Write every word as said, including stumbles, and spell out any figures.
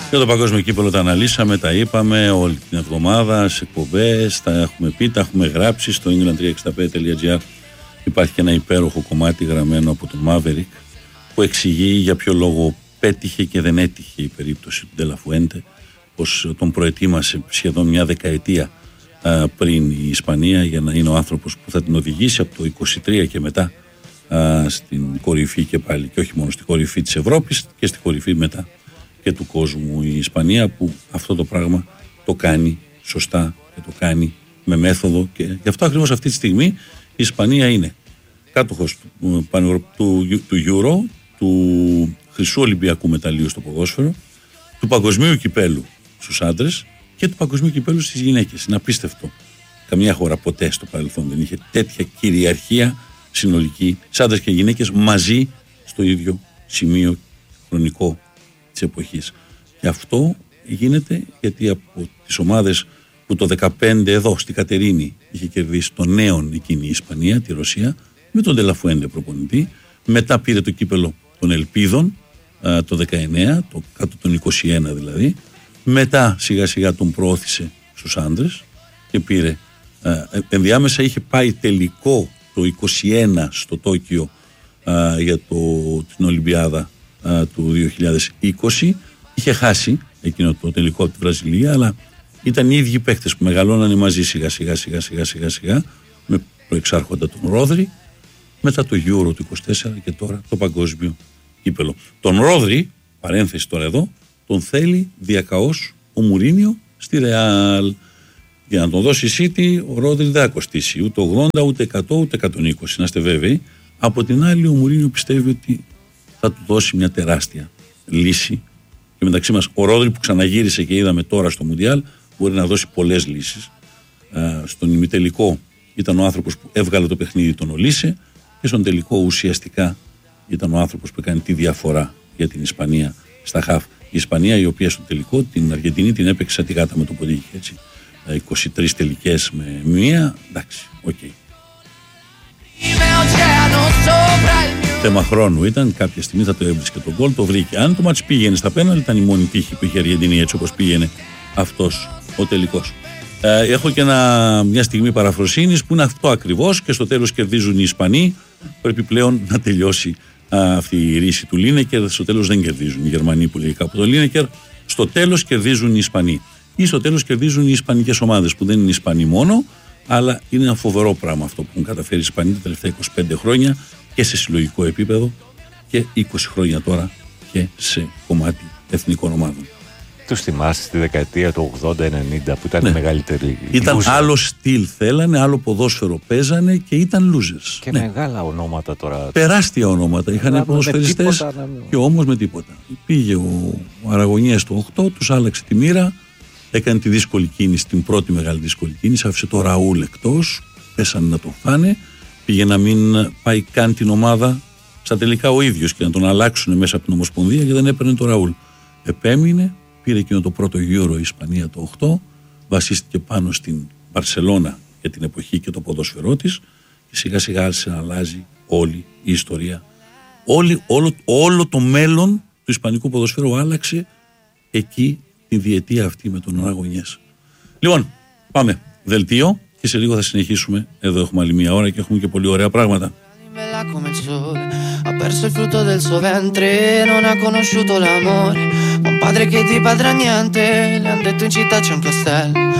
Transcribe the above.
Για το παγκόσμιο κύπελλο τα αναλύσαμε, τα είπαμε όλη την εβδομάδα σε εκπομπές, τα έχουμε πει, τα έχουμε γράψει στο england τριακόσια εξήντα πέντε τελεία τζι άρ. Υπάρχει και ένα υπέροχο κομμάτι γραμμένο από τον Maverick που εξηγεί για ποιο λόγο πέτυχε και δεν έτυχε η περίπτωση του Ντελαφουέντε, πως τον προετοίμασε σχεδόν μια δεκαετία α, πριν η Ισπανία για να είναι ο άνθρωπος που θα την οδηγήσει από το είκοσι τρία και μετά α, στην κορυφή και πάλι, και όχι μόνο στην κορυφή της Ευρώπης και στην κορυφή μετά και του κόσμου. Η Ισπανία που αυτό το πράγμα το κάνει σωστά και το κάνει με μέθοδο, και γι' αυτό ακριβώς αυτή τη στιγμή η Ισπανία είναι κάτοχος του, του, του Euro, του χρυσού Ολυμπιακού μεταλλίου στο ποδόσφαιρο, του παγκοσμίου κυπέλου στους άντρες και του παγκοσμίου κυπέλου στις γυναίκες. Είναι απίστευτο. Καμιά χώρα ποτέ στο παρελθόν δεν είχε τέτοια κυριαρχία συνολική σε άντρες και γυναίκες μαζί στο ίδιο σημείο χρονικό της εποχής. Και αυτό γίνεται γιατί από τις ομάδες που το δεκαπέντε εδώ στη Κατερίνη είχε κερδίσει τον νέον εκείνη η Ισπανία, τη Ρωσία, με τον Ντελαφουέντε προπονητή, μετά πήρε το κύπελο των Ελπίδων α, το δεκαεννέα, το κάτω των είκοσι ένα δηλαδή, μετά σιγά σιγά τον προώθησε στους άντρες και πήρε, α, ενδιάμεσα είχε πάει τελικό το είκοσι ένα στο Τόκιο α, για το, την Ολυμπιάδα α, του δύο χιλιάδες είκοσι, είχε χάσει εκείνο το τελικό από τη Βραζιλία, αλλά ήταν οι ίδιοι παίκτες που μεγαλώνανε μαζί σιγά σιγά σιγά σιγά σιγά, σιγά με προεξάρχοντα τον Ρόδρυ, μετά το Euro του είκοσι τέσσερα και τώρα το παγκόσμιο κύπελο. Τον Ρόδρυ, παρένθεση τώρα εδώ, τον θέλει διακαώς ο Μουρίνιο στη Ρεάλ. Για να τον δώσει η City, ο Ρόδρυ δεν θα κοστίσει ούτε ογδόντα, ούτε εκατό, ούτε εκατόν είκοσι, να είστε βέβαιοι. Από την άλλη, ο Μουρίνιο πιστεύει ότι θα του δώσει μια τεράστια λύση. Και μεταξύ μας, ο Ρόδρυ που ξαναγύρισε και είδαμε τώρα στο Μουντιάλ, μπορεί να δώσει πολλές λύσεις. Α, στον ημιτελικό ήταν ο άνθρωπος που έβγαλε το παιχνίδι, τον Ολίσε, και στον τελικό ουσιαστικά ήταν ο άνθρωπος που έκανε τη διαφορά για την Ισπανία στα χαφ. Η Ισπανία, η οποία στο τελικό την Αργεντινή την έπαιξε σαν τη γάτα με το ποντίκι, έτσι. είκοσι τρεις τελικές με μία, εντάξει, οκ. Okay. Θέμα χρόνου ήταν, κάποια στιγμή θα το έβρισκε τον γκολ, το βρήκε. Αν το μάτς πήγαινε στα πέναλτι, ήταν η μόνη τύχη που είχε η Αργεντινή, έτσι όπως πήγαινε αυτός ο τελικός. Ε, έχω και ένα, μια στιγμή παραφροσύνης που είναι αυτό ακριβώς, και στο τέλος κερδίζουν οι Ισπανοί. Πρέπει πλέον να τελειώσει α, αυτή η ρίση του Λίνεκερ. Στο τέλος δεν κερδίζουν οι Γερμανοί που λέει κάπου το Λίνεκερ. Στο τέλος κερδίζουν οι Ισπανοί. Ή στο τέλος κερδίζουν οι Ισπανικές ομάδες, που δεν είναι Ισπανοί μόνο, αλλά είναι ένα φοβερό πράγμα αυτό που έχουν καταφέρει οι Ισπανοί τα τελευταία είκοσι πέντε χρόνια και σε συλλογικό επίπεδο και είκοσι χρόνια τώρα και σε κομμάτι εθνικών ομάδων. Τους θυμάσαι στη δεκαετία του ογδόντα ενενήντα που ήταν, ναι, η μεγαλύτερη. Ήταν loser. Άλλο στυλ θέλανε, άλλο ποδόσφαιρο παίζανε και ήταν losers. Και ναι. μεγάλα ονόματα τώρα. Τεράστια ονόματα. Είχαν ποδοσφαιριστές και όμως με τίποτα. Πήγε ο, ο Αραγωνιές το οκτώ, τους άλλαξε τη μοίρα, έκανε τη δύσκολη κίνηση, την πρώτη μεγάλη δύσκολη κίνηση, άφησε το Ραούλ εκτός, πέσανε να τον φάνε, πήγε να μην πάει καν την ομάδα στα τελικά ο ίδιος και να τον αλλάξουν μέσα από την Ομοσπονδία και δεν έπαιρνε το Ραούλ. Επέμεινε. Πήρε εκείνο το πρώτο Euro η Ισπανία το οκτώ, βασίστηκε πάνω στην Μπαρσελόνα για την εποχή και το ποδόσφαιρό της και σιγά σιγά άρχισε να αλλάζει όλη η ιστορία. Όλη, όλο, όλο το μέλλον του ισπανικού ποδοσφαίρου άλλαξε εκεί τη διετία αυτή με τον Αραγωνιές. Λοιπόν, πάμε δελτίο και σε λίγο θα συνεχίσουμε. Εδώ έχουμε άλλη μία ώρα και έχουμε και πολύ ωραία πράγματα. Ha perso il frutto del suo ventre, non ha conosciuto l'amore. Un padre che ti padrà niente, le han detto in città c'è un castello.